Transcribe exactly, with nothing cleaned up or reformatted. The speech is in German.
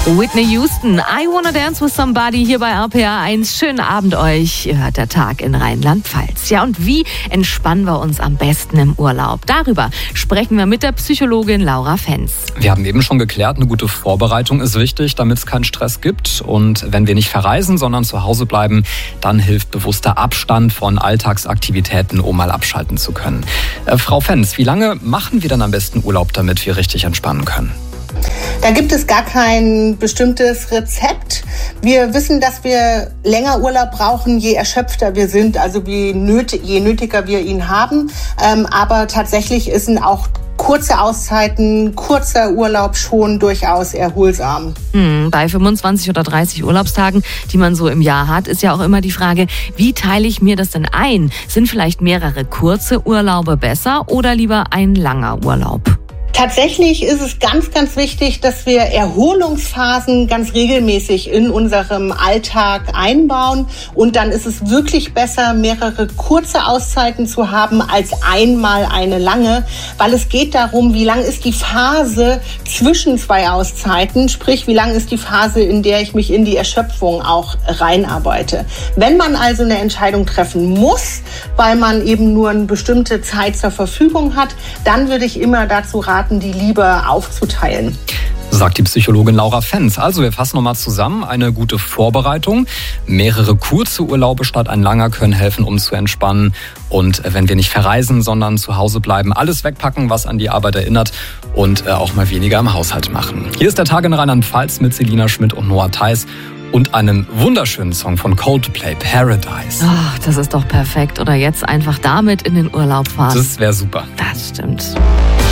Whitney Houston, I Wanna Dance with Somebody hier bei R P R eins. Schönen Abend euch. Ihr hört der Tag in Rheinland-Pfalz. Ja, und wie entspannen wir uns am besten im Urlaub? Darüber sprechen wir mit der Psychologin Laura Fenz. Wir haben eben schon geklärt, eine gute Vorbereitung ist wichtig, damit es keinen Stress gibt. Und wenn wir nicht verreisen, sondern zu Hause bleiben, dann hilft bewusster Abstand von Alltagsaktivitäten, um mal abschalten zu können. Äh, Frau Fenz, wie lange machen wir dann am besten Urlaub, damit wir richtig entspannen können? Da gibt es gar kein bestimmtes Rezept. Wir wissen, dass wir länger Urlaub brauchen, je erschöpfter wir sind, also je, nöt- je nötiger wir ihn haben. Ähm, aber tatsächlich sind auch kurze Auszeiten, kurzer Urlaub schon durchaus erholsam. Hm, bei fünfundzwanzig oder dreißig Urlaubstagen, die man so im Jahr hat, ist ja auch immer die Frage, wie teile ich mir das denn ein? Sind vielleicht mehrere kurze Urlaube besser oder lieber ein langer Urlaub? Tatsächlich ist es ganz, ganz wichtig, dass wir Erholungsphasen ganz regelmäßig in unserem Alltag einbauen. Und dann ist es wirklich besser, mehrere kurze Auszeiten zu haben als einmal eine lange, weil es geht darum, wie lang ist die Phase zwischen zwei Auszeiten, sprich, wie lang ist die Phase, in der ich mich in die Erschöpfung auch reinarbeite. Wenn man also eine Entscheidung treffen muss, weil man eben nur eine bestimmte Zeit zur Verfügung hat, dann würde ich immer dazu raten, die lieber aufzuteilen. Sagt die Psychologin Laura Fenz. Also wir fassen nochmal zusammen. Eine gute Vorbereitung, mehrere kurze Urlaube statt ein langer können helfen, um zu entspannen. Und wenn wir nicht verreisen, sondern zu Hause bleiben, alles wegpacken, was an die Arbeit erinnert und auch mal weniger im Haushalt machen. Hier ist der Tag in Rheinland-Pfalz mit Selina Schmidt und Noah Theis und einem wunderschönen Song von Coldplay, Paradise. Oh, das ist doch perfekt. Oder jetzt einfach damit in den Urlaub fahren. Das wäre super. Das stimmt.